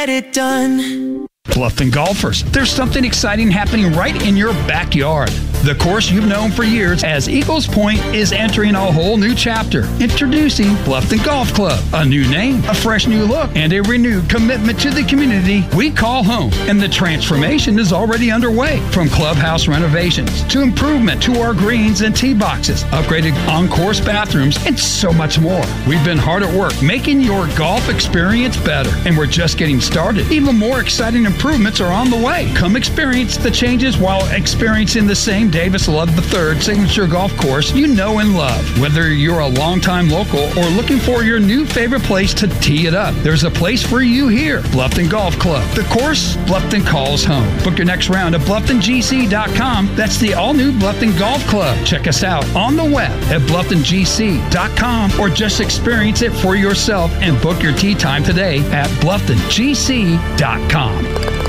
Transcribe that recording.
Get it done. Bluffton golfers, there's something exciting happening right in your backyard. The course you've known for years as Eagles Point is entering a whole new chapter. Introducing Bluffton Golf Club. A new name, a fresh new look, and a renewed commitment to the community we call home. And the transformation is already underway. From clubhouse renovations to improvement to our greens and tee boxes, upgraded on-course bathrooms, and so much more. We've been hard at work making your golf experience better, and we're just getting started. Even more exciting improvements are on the way. Come experience the changes while experiencing the same Davis Love III signature golf course you know and love. Whether you're a longtime local or looking for your new favorite place to tee it up, there's a place for you here. Bluffton Golf Club. The course Bluffton calls home. Book your next round at BlufftonGC.com. That's the all-new Bluffton Golf Club. Check us out on the web at BlufftonGC.com or just experience it for yourself and book your tee time today at BlufftonGC.com.